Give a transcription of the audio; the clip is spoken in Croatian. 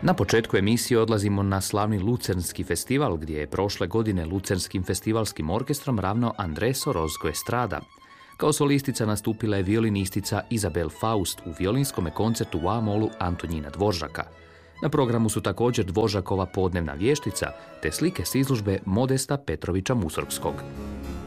Na početku emisije odlazimo na slavni Lucernski festival, gdje je prošle godine Lucernskim festivalskim orkestrom ravnao Andres Orozco Estrada. Kao solistica nastupila je violinistica Izabel Faust u violinskome koncertu u A-molu Antonjina Dvoržaka. Na programu su također Dvoržakova podnevna vještica te slike s izložbe Modesta Petrovića Mussorgskog.